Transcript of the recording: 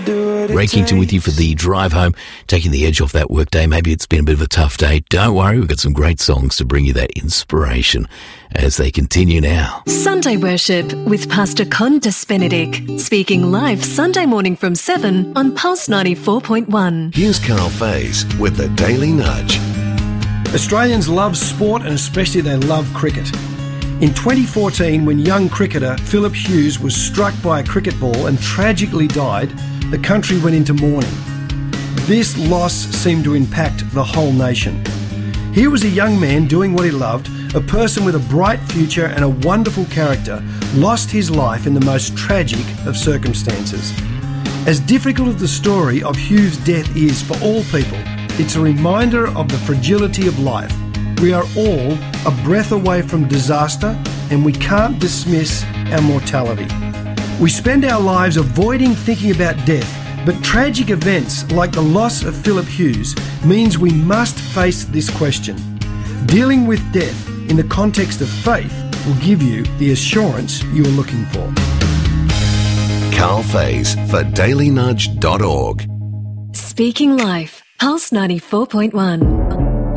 Ray Kington with you for the drive home, taking the edge off that work day. Maybe it's been a bit of a tough day. Don't worry, we've got some great songs to bring you that inspiration as they continue now. Sunday Worship with Pastor Condas Benedict, speaking live Sunday morning from 7 on Pulse 94.1. Here's Carl Faze with the Daily Nudge. Australians love sport and especially they love cricket. In 2014, when young cricketer Philip Hughes was struck by a cricket ball and tragically died, the country went into mourning. This loss seemed to impact the whole nation. Here was a young man doing what he loved, a person with a bright future and a wonderful character, lost his life in the most tragic of circumstances. As difficult as the story of Hughes' death is for all people, it's a reminder of the fragility of life. We are all a breath away from disaster and we can't dismiss our mortality. We spend our lives avoiding thinking about death, but tragic events like the loss of Philip Hughes means we must face this question. Dealing with death in the context of faith will give you the assurance you are looking for. Carl Faze for dailynudge.org. Speaking Life, Pulse 94.1.